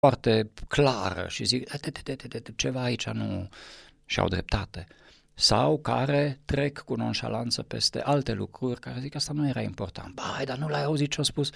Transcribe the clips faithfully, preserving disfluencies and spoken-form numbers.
foarte clară și zic ceva aici nu și-au dreptate. Sau care trec cu nonșalanță peste alte lucruri, care zic asta nu era important. Bai, dar nu l-ai auzit ce-a spus?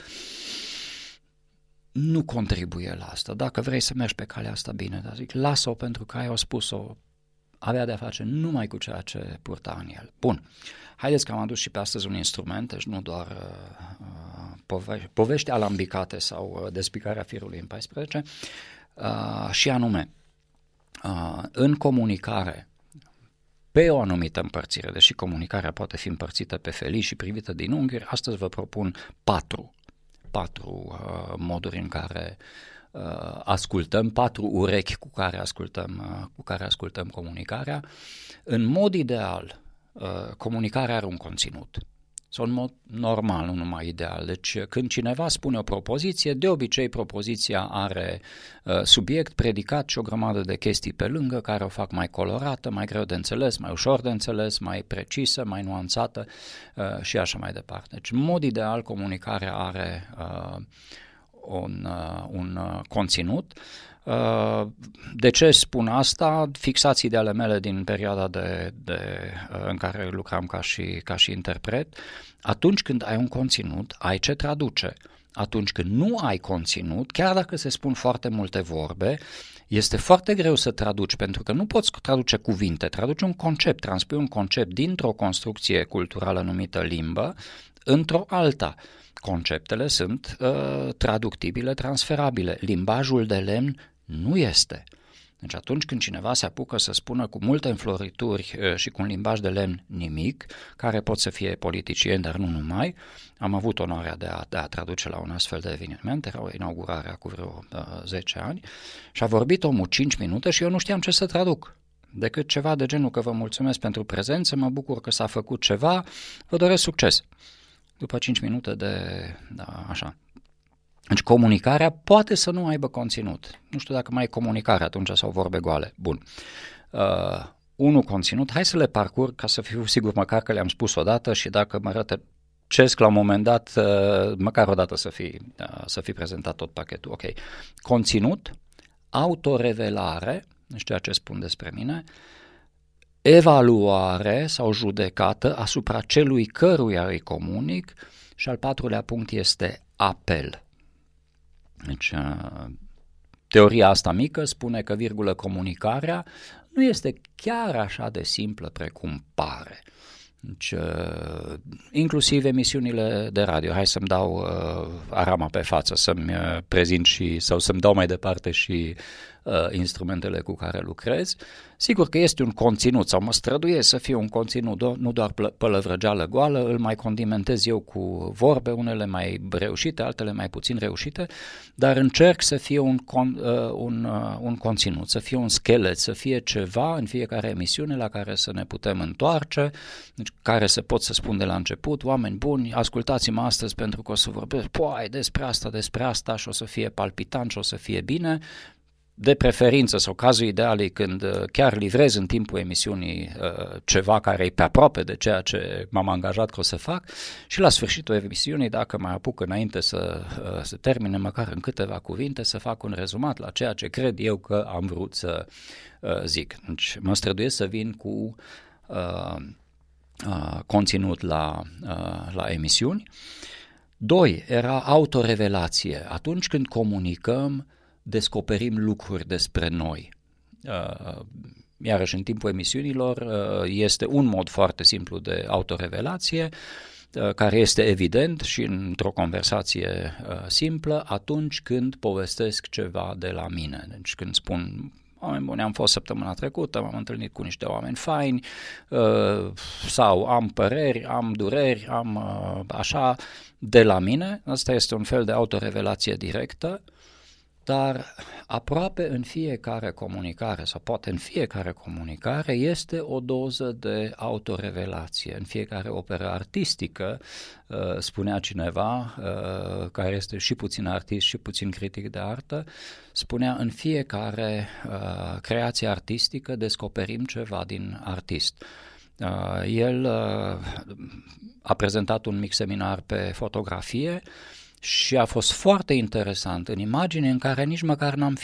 Nu contribuie la asta. Dacă vrei să mergi pe calea asta, bine, dar zic, lasă-o pentru că ai o spus-o, avea de-a face numai cu ceea ce purta în el. Bun, haideți că am adus și pe astăzi un instrument, deci nu doar uh, pove- povești alambicate sau uh, despicarea firului în paisprezece, uh, și anume, uh, în comunicare, pe o anumită împărțire, deși comunicarea poate fi împărțită pe felii și privită din unghiuri, astăzi vă propun patru, patru uh, moduri în care uh, ascultăm, patru urechi cu care ascultăm, uh, cu care ascultăm comunicarea. În mod ideal, uh, comunicarea are un conținut. Sau în mod normal, nu numai ideal. Deci când cineva spune o propoziție, de obicei propoziția are uh, subiect, predicat și o grămadă de chestii pe lângă care o fac mai colorată, mai greu de înțeles, mai ușor de înțeles, mai precisă, mai nuanțată uh, și așa mai departe. Deci în mod ideal comunicarea are uh, un, uh, un uh, conținut. De ce spun asta? Fixații de ale mele din perioada de, de, în care lucram ca și, ca și interpret. Atunci când ai un conținut, ai ce traduce. Atunci când nu ai conținut, chiar dacă se spun foarte multe vorbe, este foarte greu să traduci, pentru că nu poți traduce cuvinte, traduci un concept, transpui un concept dintr-o construcție culturală numită limbă într-o alta. Conceptele sunt uh, traductibile, transferabile. Limbajul de lemn nu este. Deci atunci când cineva se apucă să spună cu multe înflorituri uh, și cu un limbaj de lemn nimic, care pot să fie politicieni, dar nu numai, am avut onoarea de a, de a traduce la un astfel de eveniment, era o inaugurare cu vreo uh, zece ani, și a vorbit omul cinci minute și eu nu știam ce să traduc. Decât ceva de genul că vă mulțumesc pentru prezență, mă bucur că s-a făcut ceva, vă doresc succes. După cinci minute de, da, așa. Deci comunicarea poate să nu aibă conținut. Nu știu dacă mai e comunicare atunci sau vorbe goale. Bun. Uh, unu conținut, hai să le parcurg ca să fiu sigur măcar că le-am spus odată și dacă mă rătăcesc la un moment dat, uh, măcar odată să fi, uh, să fi prezentat tot pachetul. Ok. Conținut, autorevelare, nu știu ceea ce spun despre mine, evaluare sau judecată asupra celui căruia îi comunic și al patrulea punct este apel. Deci, teoria asta mică spune că, virgulă, comunicarea nu este chiar așa de simplă precum pare. Deci, inclusiv emisiunile de radio, hai să-mi dau uh, arama pe față, să-mi uh, prezint și, sau să-mi dau mai departe și uh, instrumentele cu care lucrez. Sigur că este un conținut, sau mă străduiesc să fie un conținut, nu doar pălăvrăgeală goală, îl mai condimentez eu cu vorbe, unele mai reușite, altele mai puțin reușite, dar încerc să fie un, con, uh, un, uh, un conținut, să fie un schelet, să fie ceva în fiecare emisiune la care să ne putem întoarce, deci, care se pot să spun de la început, oameni buni, ascultați-mă astăzi pentru că o să vorbesc, poai, despre asta, despre asta și o să fie palpitant și o să fie bine. De preferință sau cazul ideal e când chiar livrez în timpul emisiunii uh, ceva care e pe aproape de ceea ce m-am angajat că o să fac și la sfârșitul emisiunii, dacă mai apuc înainte să uh, se termine măcar în câteva cuvinte, să fac un rezumat la ceea ce cred eu că am vrut să uh, zic. Deci mă străduiesc să vin cu uh, uh, conținut la, uh, la emisiuni. Doi, era autorevelație. Atunci când comunicăm, descoperim lucruri despre noi. Iarăși, în timpul emisiunilor este un mod foarte simplu de autorevelație, care este evident și într-o conversație simplă atunci când povestesc ceva de la mine. Deci când spun, oameni buni, am fost săptămâna trecută, m-am întâlnit cu niște oameni faini, sau am păreri, am dureri, am așa, de la mine. Asta este un fel de autorevelație directă. Dar aproape în fiecare comunicare, sau poate în fiecare comunicare, este o doză de autorevelație. În fiecare operă artistică, spunea cineva, care este și puțin artist și puțin critic de artă, spunea, în fiecare creație artistică descoperim ceva din artist. El a prezentat un mic seminar pe fotografie Și a fost foarte interesant în imagini în care nici măcar n-am